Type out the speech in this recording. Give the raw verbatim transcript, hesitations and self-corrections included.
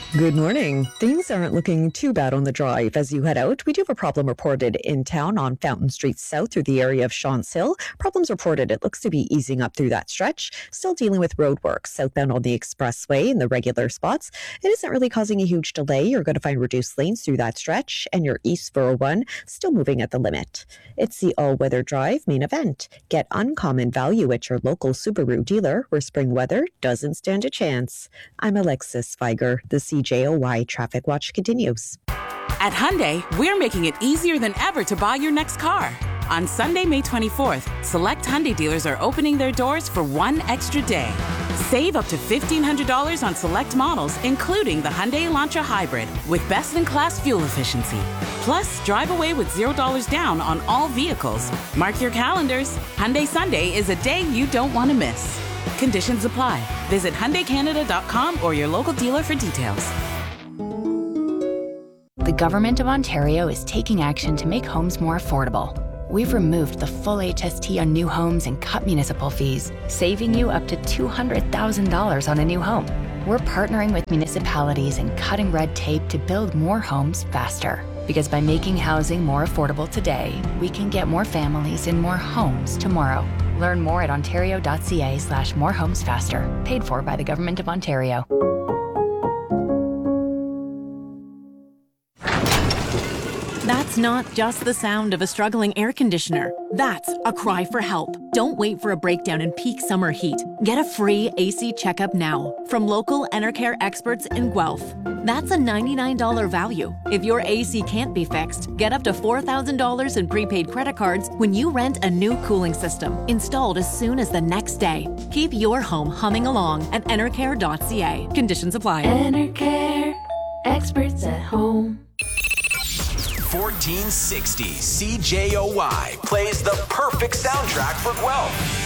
Good morning. Things aren't looking too bad on the drive as you head out. We do have a problem reported in town on Fountain Street South through the area of Shaunt's Hill. Problems reported. It looks to be easing up through that stretch. Still dealing with roadworks southbound on the expressway in the regular spots. It isn't really causing a huge delay. You're going to find reduced lanes through that stretch, and your East four oh one still moving at the limit. It's the all-weather drive main event. Get uncommon value at your local Subaru dealer where spring weather doesn't stand a chance. I'm Alexis Feiger. The C J O Y Traffic Watch continues. At Hyundai, we're making it easier than ever to buy your next car. On Sunday, May twenty-fourth, select Hyundai dealers are opening their doors for one extra day. Save up to fifteen hundred dollars on select models, including the Hyundai Elantra Hybrid, with best-in-class fuel efficiency. Plus, drive away with zero dollars down on all vehicles. Mark your calendars. Hyundai Sunday is a day you don't want to miss. Conditions apply. Visit Hyundai Canada dot com or your local dealer for details. The Government of Ontario is taking action to make homes more affordable. We've removed the full H S T on new homes and cut municipal fees, saving you up to two hundred thousand dollars on a new home. We're partnering with municipalities and cutting red tape to build more homes faster. Because by making housing more affordable today, we can get more families in more homes tomorrow. Learn more at ontario.ca slash more homes faster. Paid for by the Government of Ontario. That's not just the sound of a struggling air conditioner. That's a cry for help. Don't wait for a breakdown in peak summer heat. Get a free A C checkup now from local Enercare experts in Guelph. That's a ninety-nine dollars value. If your A C can't be fixed, get up to four thousand dollars in prepaid credit cards when you rent a new cooling system installed as soon as the next day. Keep your home humming along at enercare dot c a. Conditions apply. Enercare, experts at home. fourteen sixty C J O Y plays the perfect soundtrack for Guelph.